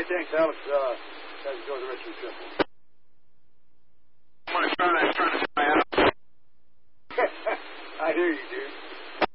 thanks, Alex. Guys, enjoy the rest of your trip. I'm trying to fly out. I hear you, dude.